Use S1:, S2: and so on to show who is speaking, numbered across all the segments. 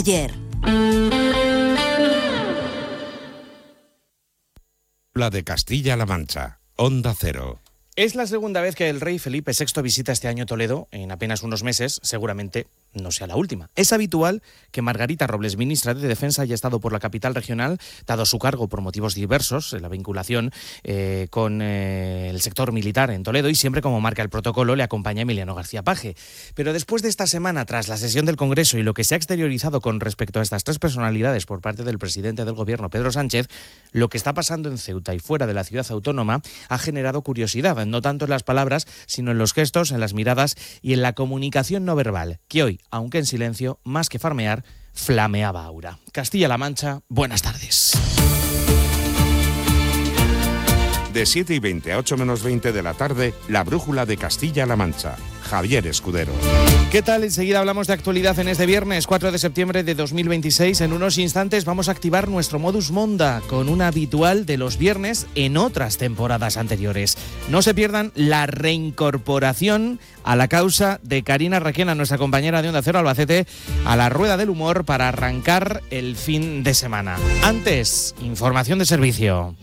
S1: ayer.
S2: La de Castilla-La Mancha, Onda Cero.
S3: Es la segunda vez que el rey Felipe VI visita este año Toledo, en apenas unos meses, seguramente no sea la última. Es habitual que Margarita Robles, ministra de Defensa, haya estado por la capital regional, dado su cargo por motivos diversos, la vinculación con el sector militar en Toledo, y siempre, como marca el protocolo, le acompaña Emiliano García Paje. Pero después de esta semana, tras la sesión del Congreso y lo que se ha exteriorizado con respecto a estas tres personalidades por parte del presidente del Gobierno, Pedro Sánchez, lo que está pasando en Ceuta y fuera de la ciudad autónoma ha generado curiosidad, no tanto en las palabras, sino en los gestos, en las miradas y en la comunicación no verbal, que hoy, aunque en silencio, más que farmear, flameaba aura. Castilla-La Mancha, buenas tardes.
S2: De 7:20 a 8 menos 20 de la tarde, la brújula de Castilla-La Mancha. Javier Escudero.
S3: ¿Qué tal? Enseguida hablamos de actualidad en este viernes 4 de septiembre de 2026. En unos instantes vamos a activar nuestro modus Monda con una habitual de los viernes en otras temporadas anteriores. No se pierdan la reincorporación a la causa de Karina Requena, nuestra compañera de Onda Cero Albacete, a la rueda del humor para arrancar el fin de semana. Antes, información de servicio.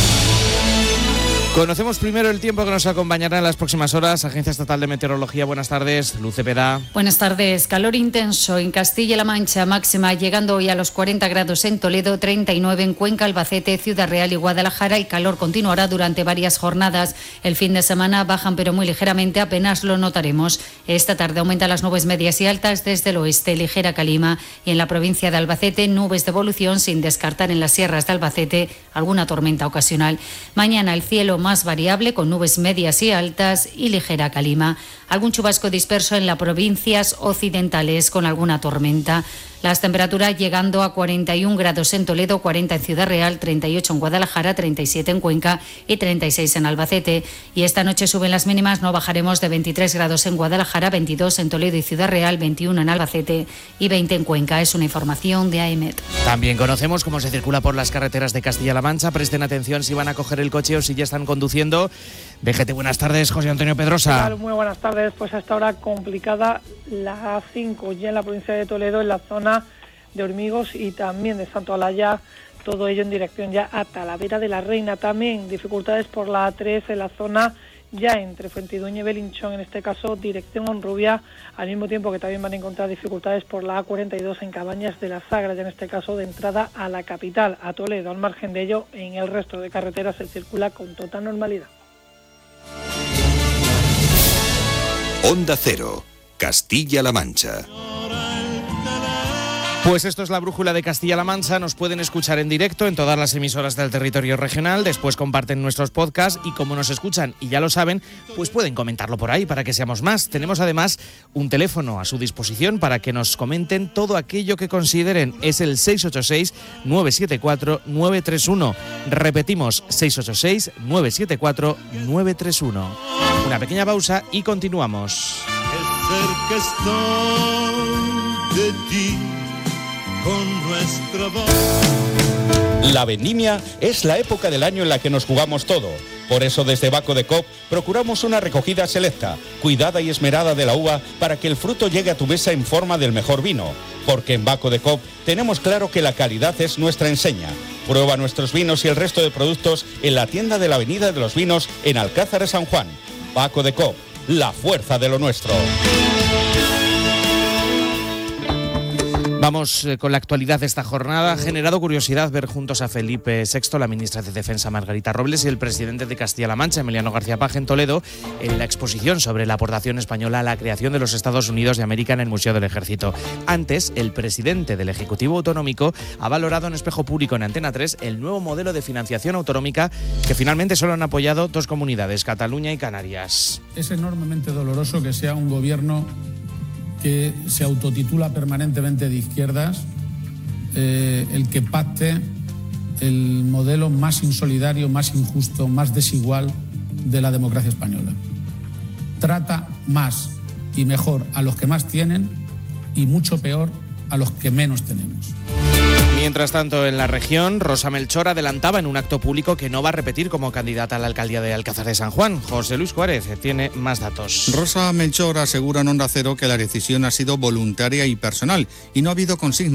S3: Conocemos primero el tiempo que nos acompañará en las próximas horas. Agencia Estatal de Meteorología, buenas tardes. Luz Cepeda.
S4: Buenas tardes. Calor intenso en Castilla-La Mancha, máxima llegando hoy a los 40 grados en Toledo, 39 en Cuenca, Albacete, Ciudad Real y Guadalajara, y calor continuará durante varias jornadas. El fin de semana bajan, pero muy ligeramente, apenas lo notaremos. Esta tarde aumentan las nubes medias y altas desde el oeste, ligera calima, y en la provincia de Albacete nubes de evolución, sin descartar en las sierras de Albacete alguna tormenta ocasional. Mañana el cielo más variable, con nubes medias y altas y ligera calima. Algún chubasco disperso en las provincias occidentales con alguna tormenta. Las temperaturas llegando a 41 grados en Toledo, 40 en Ciudad Real, 38 en Guadalajara, 37 en Cuenca y 36 en Albacete. Y esta noche suben las mínimas, no bajaremos de 23 grados en Guadalajara, 22 en Toledo y Ciudad Real, 21 en Albacete y 20 en Cuenca. Es una información de AEMET.
S3: También conocemos cómo se circula por las carreteras de Castilla-La Mancha. Presten atención si van a coger el coche o si ya están conduciendo. DGT, buenas tardes. José Antonio Pedrosa.
S5: Muy buenas tardes. Pues hasta ahora complicada la A5 ya en la provincia de Toledo, en la zona de Hormigos y también de Santo Alaya, todo ello en dirección ya a Talavera de la Reina. También dificultades por la A3 en la zona ya entre Fuentidueña y Belinchón, en este caso dirección Honrubia, al mismo tiempo que también van a encontrar dificultades por la A42 en Cabañas de la Sagra, ya en este caso de entrada a la capital, a Toledo. Al margen de ello, en el resto de carreteras se circula con total normalidad.
S6: Onda Cero, Castilla-La Mancha.
S3: Pues esto es la brújula de Castilla-La Mancha. Nos pueden escuchar en directo en todas las emisoras del territorio regional. Después comparten nuestros podcasts y, como nos escuchan y ya lo saben, pues pueden comentarlo por ahí para que seamos más. Tenemos además un teléfono a su disposición para que nos comenten todo aquello que consideren. Es el 686-974-931. Repetimos, 686-974-931. Una pequeña pausa y continuamos.
S7: Qué cerca estoy de ti. Con nuestra voz.
S8: La vendimia es la época del año en la que nos jugamos todo. Por eso desde Baco de Coop procuramos una recogida selecta, cuidada y esmerada de la uva para que el fruto llegue a tu mesa en forma del mejor vino. Porque en Baco de Coop tenemos claro que la calidad es nuestra enseña. Prueba nuestros vinos y el resto de productos en la tienda de la Avenida de los Vinos en Alcázar de San Juan. Baco de Coop, la fuerza de lo nuestro.
S3: Vamos con la actualidad de esta jornada. Ha generado curiosidad ver juntos a Felipe VI, la ministra de Defensa Margarita Robles y el presidente de Castilla-La Mancha, Emiliano García Paje, en Toledo, en la exposición sobre la aportación española a la creación de los Estados Unidos de América en el Museo del Ejército. Antes, el presidente del Ejecutivo Autonómico ha valorado en espejo público en Antena 3 el nuevo modelo de financiación autonómica que finalmente solo han apoyado dos comunidades, Cataluña y Canarias.
S9: Es enormemente doloroso que sea un gobierno que se autotitula permanentemente de izquierdas, el que pacte el modelo más insolidario, más injusto, más desigual de la democracia española. Trata más y mejor a los que más tienen y mucho peor a los que menos tenemos.
S3: Mientras tanto, en la región, Rosa Melchor adelantaba en un acto público que no va a repetir como candidata a la alcaldía de Alcázar de San Juan. José Luis Juárez tiene más datos.
S10: Rosa Melchor asegura en Onda Cero que la decisión ha sido voluntaria y personal y no ha habido consigna